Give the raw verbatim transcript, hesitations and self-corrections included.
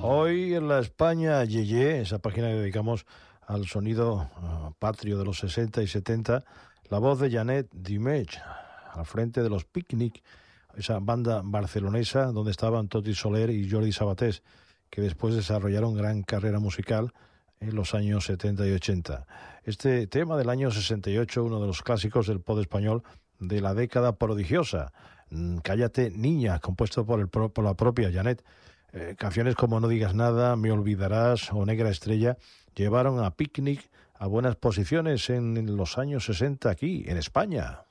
Hoy en la España Yeye, esa página que dedicamos al sonido uh, patrio de los sesenta y setenta, la voz de Janet Dimeig, al frente de los Picnic, esa banda barcelonesa donde estaban Toti Soler y Jordi Sabatés, que después desarrollaron gran carrera musical en los años setenta y ochenta. Este tema del año sesenta y ocho, uno de los clásicos del pop español de la década prodigiosa, Cállate Niña, compuesto por, el, por la propia Janet. Eh, canciones como No digas nada, Me olvidarás o Negra estrella llevaron a Picnic a buenas posiciones en los años sesenta aquí, en España.